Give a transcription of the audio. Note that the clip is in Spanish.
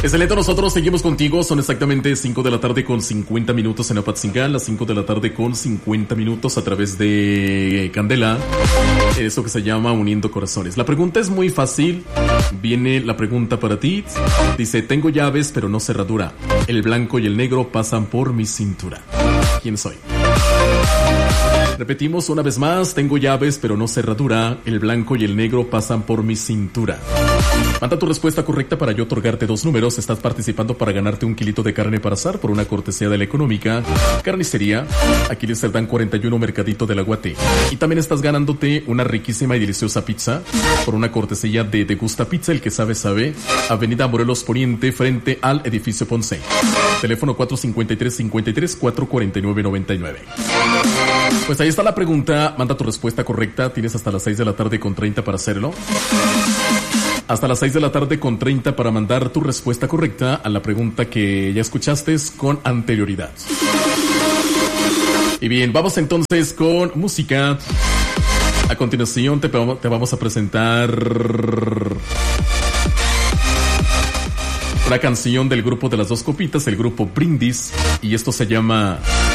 Excelente, nosotros seguimos contigo. Son exactamente 5 de la tarde con 50 minutos en Apatzingán, las 5 de la tarde con 50 minutos a través de Candela. Eso que se llama Uniendo Corazones. La pregunta es muy fácil. Viene la pregunta para ti. Dice, tengo llaves pero no cerradura. El blanco y el negro pasan por mi cintura. ¿Quién soy? Repetimos una vez más, tengo llaves pero no cerradura, el blanco y el negro pasan por mi cintura. Manda tu respuesta correcta para yo otorgarte 2 números. Estás participando para ganarte un kilito de carne para asar por una cortesía de la Económica, Carnicería Aquiles Cerdán 41, Mercadito del Aguate. Y también estás ganándote una riquísima y deliciosa pizza por una cortesía de Te Gusta Pizza, el que sabe, sabe. Avenida Morelos Poniente, frente al edificio Ponce. Teléfono 453-53, 449-99. Pues ahí está la pregunta. Manda tu respuesta correcta. Tienes hasta las 6 de la tarde con 30 para hacerlo. Hasta las 6 de la tarde con 30 para mandar tu respuesta correcta a la pregunta que ya escuchaste con anterioridad. Y bien, vamos entonces con música. A continuación te vamos a presentar una canción del grupo de las 2 copitas, el grupo Brindis, y esto se llama